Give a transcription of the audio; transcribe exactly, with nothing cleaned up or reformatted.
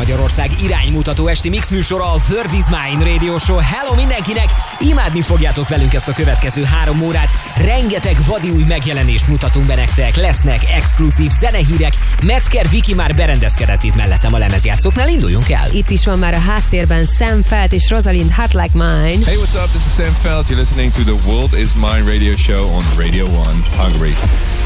Magyarország iránymutató esti mix műsora, a Word is Mine Radio Show. Hello mindenkinek! Imádni fogjátok velünk ezt a következő három órát. Rengeteg vadi új megjelenést mutatunk be nektek. Lesznek exkluzív zenehírek. Metzger Viki már berendezkedett itt mellettem a lemezjátszóknál. Induljunk el! Itt is van már a háttérben Sam Feldt és Rosalind Hot Like Mine. Hey, what's up? This is Sam Feldt. You're listening to the World is Mine Radio Show on Radio one Hungary.